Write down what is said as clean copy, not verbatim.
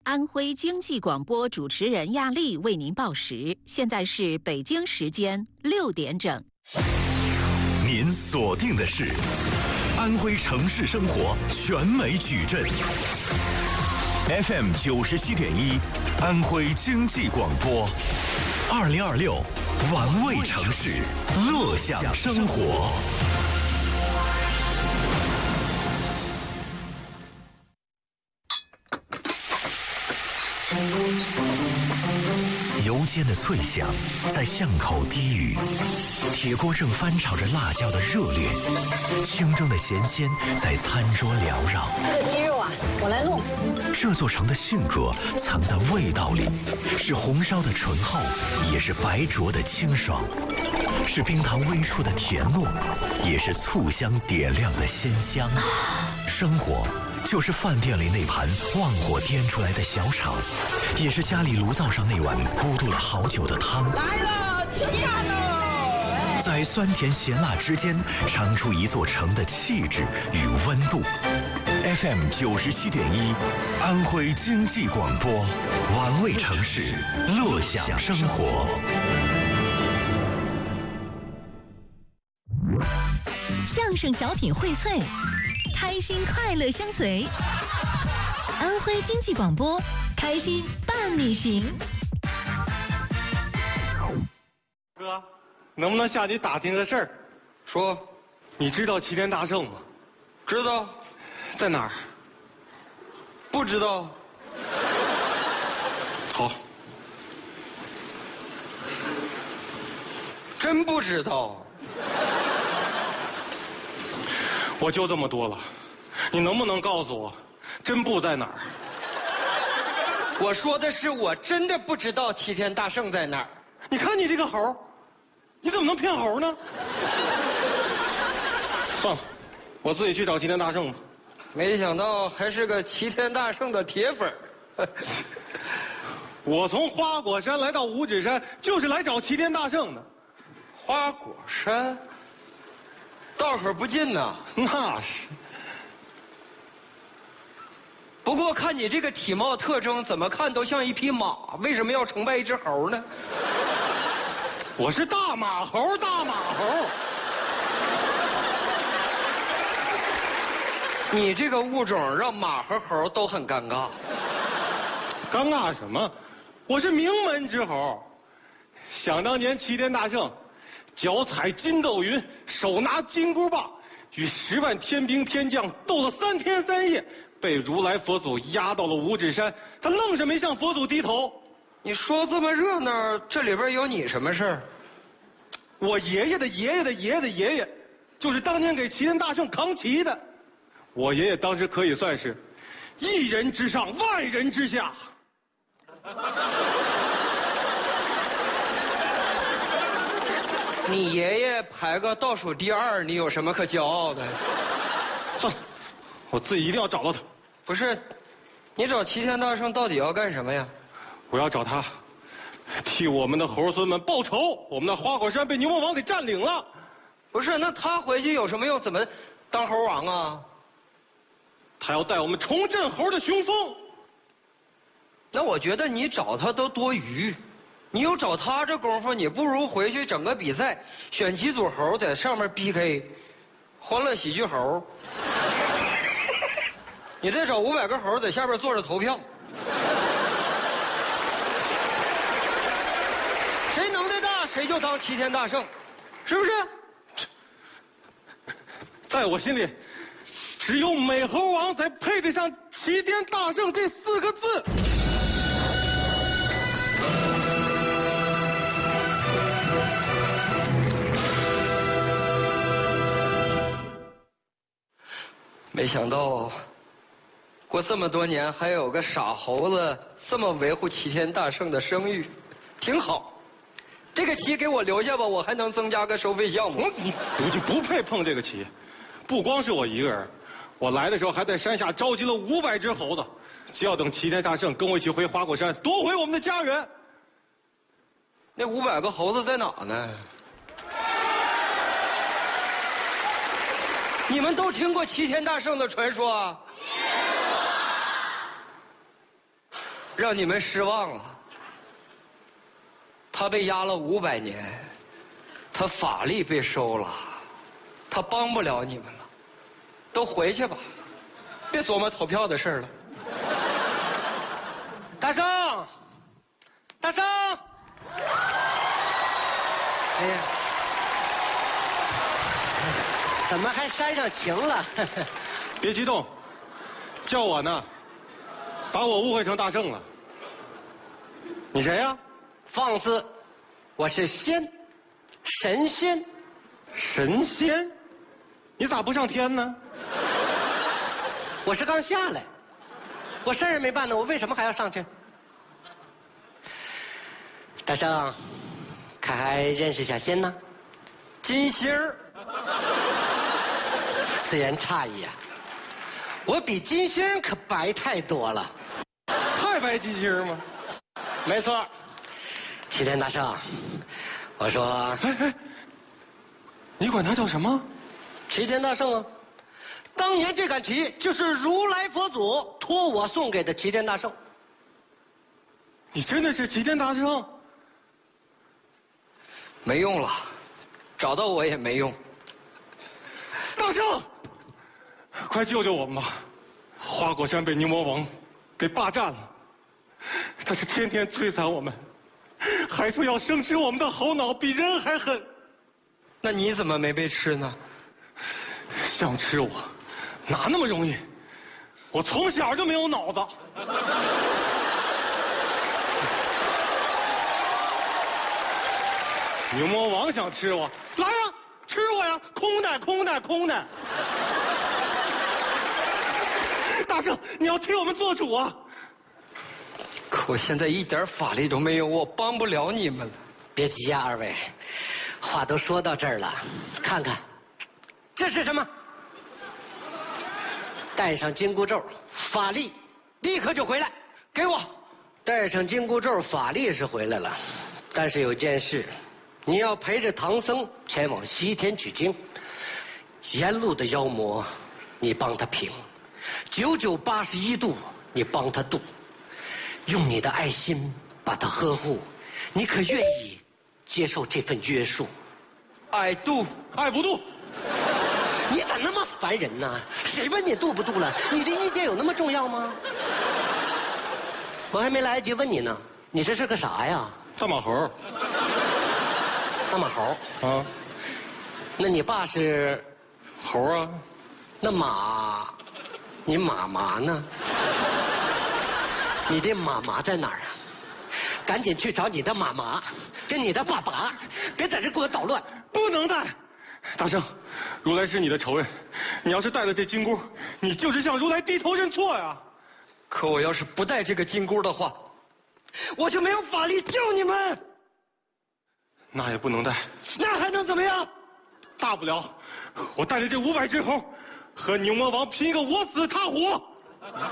安徽经济广播主持人亚丽为您报时，现在是北京时间6点整。 您锁定的是安徽城市生活全美矩阵 FM 97.1，安徽经济广播，2026玩味城市，乐享生活。油煎的脆响在巷口低语，铁锅正翻炒着辣椒的热烈，清蒸的咸鲜在餐桌缭绕。 这个鸡肉啊，我来弄。 这座城的性格藏在味道里，是红烧的醇厚，也是白灼的清爽，是冰糖微出的甜糯，也是醋香点亮的鲜香。生活就是饭店里那盘旺火颠出来的小炒，也是家里炉灶上那碗咕嘟了好久的汤。 来了，吃饭喽！ 在酸甜咸辣之间，尝出一座城的气质与温度。FM 97.1，安徽经济广播，玩味城市，乐享生活。 相声小品荟萃，开心快乐相随。安徽经济广播，开心伴你行。 哥，能不能向你打听个事儿？ 说， 你知道齐天大圣吗？ 知道。 在哪儿？ 不知道。 好。 真不知道。 我就这么多了，你能不能告诉我，真不在哪儿？ 我说的是我真的不知道齐天大圣在哪儿。 你看你这个猴，你怎么能骗猴呢？算了，我自己去找齐天大圣吧。 没想到还是个齐天大圣的铁粉儿。 我从花果山来到五指山，就是来找齐天大圣的。 花果山，道可不近呐。 那是。 不过看你这个体貌特征，怎么看都像一匹马，为什么要崇拜一只猴呢？ 我是大马猴，大马猴。 你这个物种让马和猴都很尴尬。 尴尬什么？我是名门之猴。想当年齐天大圣，脚踩筋斗云，手拿金箍棒，与10万天兵天将斗了3天3夜，被如来佛祖压到了五指山，他愣是没向佛祖低头。 你说这么热闹，这里边有你什么事儿？ 我爷爷的爷爷的爷爷的爷爷，就是当年给齐天大圣扛旗的。我爷爷当时可以算是一人之上，万人之下。 你爷爷排个倒数第2，你有什么可骄傲的？ 算了，我自己一定要找到他。 不是，你找齐天大圣到底要干什么呀？ 我要找他，替我们的猴孙们报仇。我们的花果山被牛魔王给占领了。 不是，那他回去有什么用？怎么当猴王啊？ 他要带我们重振猴的雄风。 那我觉得你找他都多余。你有找他这功夫，你不如回去整个比赛，选几组猴在上面 PK， 欢乐喜剧猴。你再找500个猴在下边坐着投票，谁能耐大谁就当齐天大圣，是不是？ 在我心里，只有美猴王才配得上齐天大圣这4个字。 没想到，过这么多年还有个傻猴子这么维护齐天大圣的声誉，挺好。这个旗给我留下吧，我还能增加个收费项目。 你就不配碰这个旗，不光是我一个人，我来的时候还在山下召集了500只猴子，就要等齐天大圣跟我一起回花果山，夺回我们的家园。 那500个猴子在哪呢？你们都听过齐天大圣的传说啊？ 让你们失望了。他被压了500年，他法力被收了，他帮不了你们了，都回去吧，别琢磨投票的事了。大圣，大圣！ 哎呀，怎么还煽上情了？ 别激动，叫我呢，把我误会成大圣了。你谁呀？ 放肆！我是仙，神仙。 神仙？你咋不上天呢？ 我是刚下来，我事儿也没办呢，我为什么还要上去？大圣，可还认识小仙呢？ 金星儿， 此言差矣啊！我比金星可白太多了。 太白金星吗？ 没错，齐天大圣，我说， 你管他叫什么？ 齐天大圣啊！当年这杆旗就是如来佛祖托我送给的齐天大圣。 你真的是齐天大圣？ 没用了，找到我也没用。 大圣，快救救我们吧！花果山被牛魔王给霸占了，他是天天摧残我们，还说要生吃我们的猴脑，比人还狠。 那你怎么没被吃呢？ 想吃我，哪那么容易？我从小就没有脑子。牛魔王想吃我，来呀，吃我呀！空的，空的，空的！大圣，你要替我们做主啊！ 可我现在一点法力都没有，我帮不了你们了。 别急呀，二位，话都说到这儿了，看看，这是什么？带上紧箍咒，法力立刻就回来。给我，带上紧箍咒，法力是回来了，但是有件事。你要陪着唐僧前往西天取经，沿路的妖魔，你帮他平，9981度你帮他渡，用你的爱心把他呵护，你可愿意接受这份约束？ 爱渡， 爱不渡。 你咋那么烦人呢？谁问你渡不渡了？你的意见有那么重要吗？我还没来得及问你呢，你这是个啥呀？ 大马猴。 大马猴啊？ 那你爸是猴啊？ 那马，你妈妈呢？你的妈妈在哪儿啊？赶紧去找你的妈妈，跟你的爸爸，别在这给我捣乱。 不能带。大圣，如来是你的仇人，你要是带了这金箍，你就是向如来低头认错呀。 可我要是不带这个金箍的话，我就没有法力救你们。 那也不能带。 那还能怎么样？ 大不了，我带着这500只猴，和牛魔王拼一个我死他活。